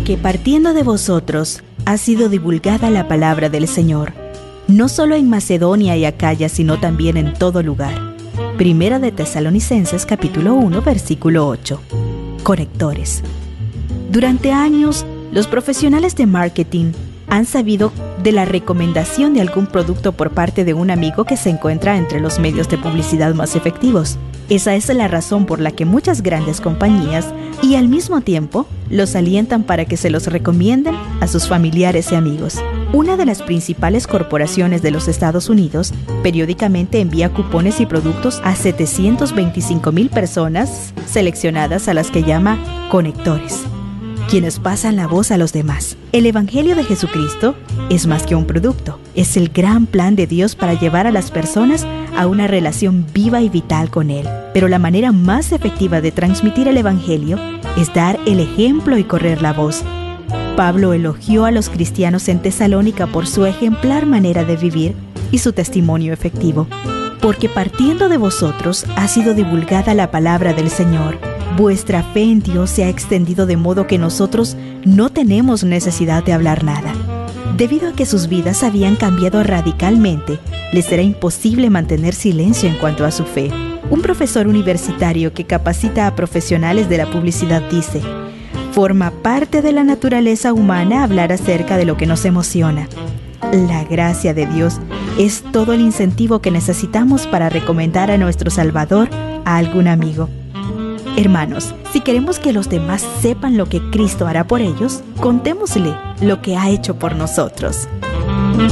porque partiendo de vosotros ha sido divulgada la palabra del Señor, no solo en Macedonia y Acaya, sino también en todo lugar. Primera de Tesalonicenses capítulo 1, versículo 8. Conectores. Durante años, los profesionales de marketing han sabido de la recomendación de algún producto por parte de un amigo que se encuentra entre los medios de publicidad más efectivos. Esa es la razón por la que muchas grandes compañías y al mismo tiempo los alientan para que se los recomienden a sus familiares y amigos. Una de las principales corporaciones de los Estados Unidos periódicamente envía cupones y productos a 725,000 personas seleccionadas, a las que llama conectores, quienes pasan la voz a los demás. El Evangelio de Jesucristo es más que un producto, es el gran plan de Dios para llevar a las personas a una relación viva y vital con Él. Pero la manera más efectiva de transmitir el Evangelio es dar el ejemplo y correr la voz. Pablo elogió a los cristianos en Tesalónica por su ejemplar manera de vivir y su testimonio efectivo. Porque partiendo de vosotros ha sido divulgada la palabra del Señor. Vuestra fe en Dios se ha extendido de modo que nosotros no tenemos necesidad de hablar nada. Debido a que sus vidas habían cambiado radicalmente, les era imposible mantener silencio en cuanto a su fe. Un profesor universitario que capacita a profesionales de la publicidad dice: forma parte de la naturaleza humana hablar acerca de lo que nos emociona. La gracia de Dios es todo el incentivo que necesitamos para recomendar a nuestro Salvador a algún amigo. Hermanos, si queremos que los demás sepan lo que Cristo hará por ellos, contémosle lo que ha hecho por nosotros.